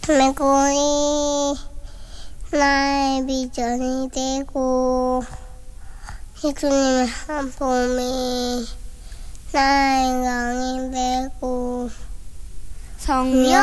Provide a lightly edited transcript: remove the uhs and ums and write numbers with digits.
하늘고리 나의 비전이 되고 예수님의 한 봄이 나의 강이 되고 성령